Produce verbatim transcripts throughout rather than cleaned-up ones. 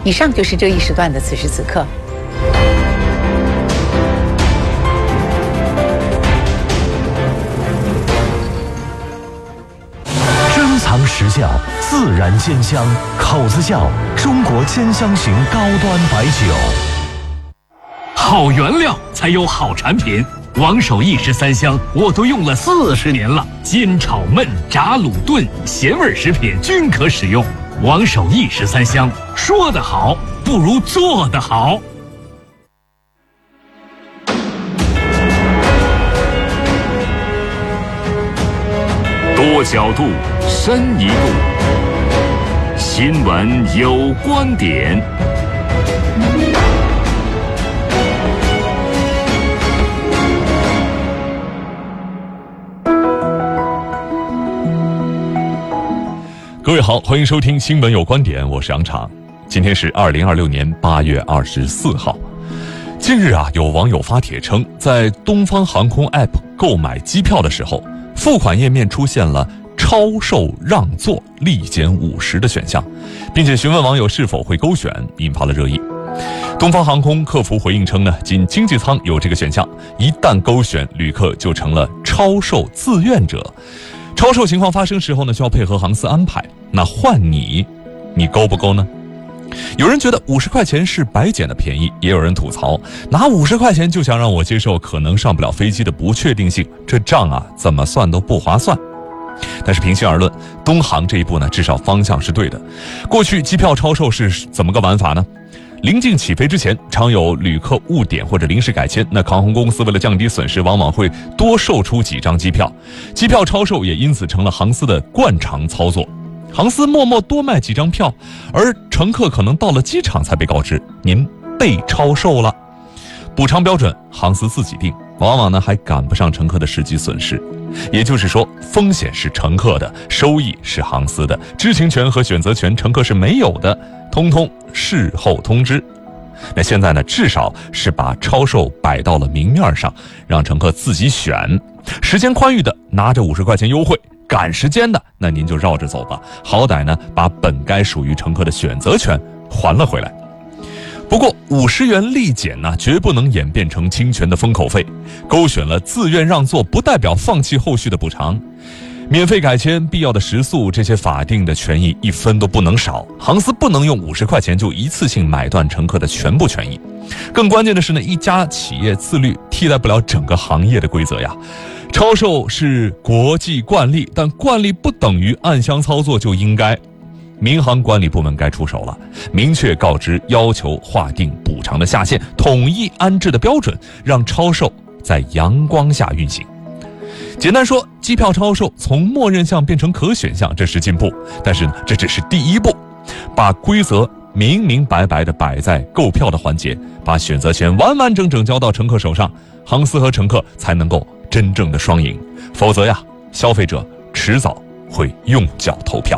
以上就是这一时段的此时此刻。 珍藏实效，自然鲜香，口子窖中国兼香型高端白酒。 好原料才有好产品。王守义十三香我都用了四十年了，煎炒焖炸卤炖咸味食品均可使用。王守义十三香，说得好不如做得好。多角度，深一度，新闻有观点。 各位好，欢迎收听新闻有观点，我是杨常。今天是二零二六年八月二十四号。近日啊，有网友发帖称，在东方航空 App 购买机票的时候，付款页面出现了超售让座立减五十的选项，并且询问网友是否会勾选，引发了热议。东方航空客服回应称呢，仅经济舱有这个选项，一旦勾选，旅客就成了超售自愿者。超售情况发生时候呢，需要配合航司安排。那换你，你勾不勾呢？有人觉得五十块钱是白捡的便宜，也有人吐槽，拿五十块钱就想让我接受可能上不了飞机的不确定性，这账啊怎么算都不划算。但是平心而论，东航这一步呢，至少方向是对的。过去机票超售是怎么个玩法呢？临近起飞之前，常有旅客误点或者临时改签，那航空公司为了降低损失，往往会多售出几张机票，机票超售也因此成了航司的惯常操作。航司默默多卖几张票，而乘客可能到了机场才被告知您被超售了。补偿标准航司自己定，往往呢还赶不上乘客的实际损失。也就是说，风险是乘客的，收益是航司的，知情权和选择权乘客是没有的，通通事后通知。那现在呢，至少是把超售摆到了明面上，让乘客自己选。时间宽裕的拿着五十块钱优惠，赶时间的那您就绕着走吧，好歹呢把本该属于乘客的选择权还了回来。不过五十元立减呢，绝不能演变成侵权的封口费。勾选了自愿让座，不代表放弃后续的补偿。免费改签、必要的食宿，这些法定的权益一分都不能少。航司不能用五十块钱就一次性买断乘客的全部权益。更关键的是呢，一家企业自律替代不了整个行业的规则呀。超售是国际惯例，但惯例不等于暗箱操作就应该。民航管理部门该出手了，明确告知，要求划定补偿的下限，统一安置的标准，让超售在阳光下运行。简单说，机票超售从默认项变成可选项，这是进步，但是呢，这只是第一步。把规则明明白白地摆在购票的环节，把选择权完完整整交到乘客手上，航司和乘客才能够真正的双赢。否则呀，消费者迟早会用脚投票。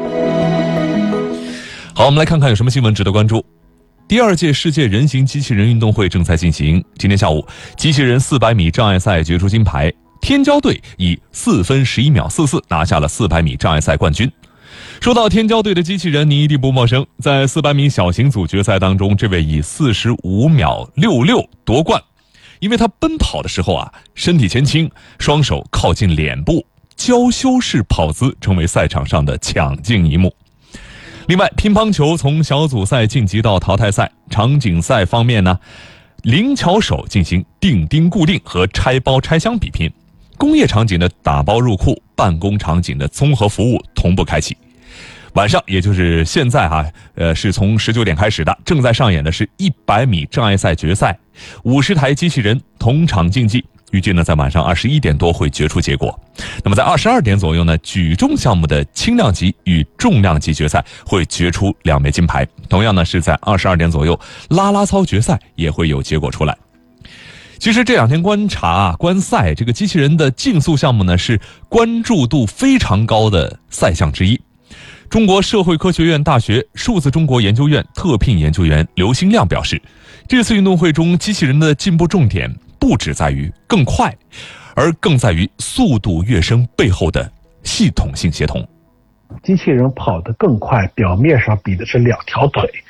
好，我们来看看有什么新闻值得关注。第二届世界人形机器人运动会正在进行，今天下午，机器人四百米障碍赛决出金牌，天骄队以四分十一秒四四拿下了四百米障碍赛冠军。说到天骄队的机器人，你一定不陌生，在四百米小型组决赛当中，这位以四十五秒六六夺冠。因为他奔跑的时候啊，身体前倾，双手靠近脸部，娇羞式跑姿成为赛场上的抢镜一幕。另外，乒乓球从小组赛晋级到淘汰赛，场景赛方面呢，灵巧手进行钉钉固定和拆包拆箱比拼，工业场景的打包入库，办公场景的综合服务同步开启。晚上，也就是现在哈、啊，呃，是从十九点开始的，正在上演的是一百米障碍赛决赛，五十台机器人同场竞技。预计呢，在晚上二十一点多会决出结果。那么在二十二点左右呢，举重项目的轻量级与重量级决赛会决出两枚金牌。同样呢，是在二十二点左右，拉拉操决赛也会有结果出来。其实这两天观察啊、观赛，这个机器人的竞速项目呢，是关注度非常高的赛项之一。中国社会科学院大学数字中国研究院特聘研究员刘新亮表示，这次运动会中机器人的进步重点不只在于更快，而更在于速度跃升背后的系统性协同。 机器人跑得更快，表面上比的是两条腿，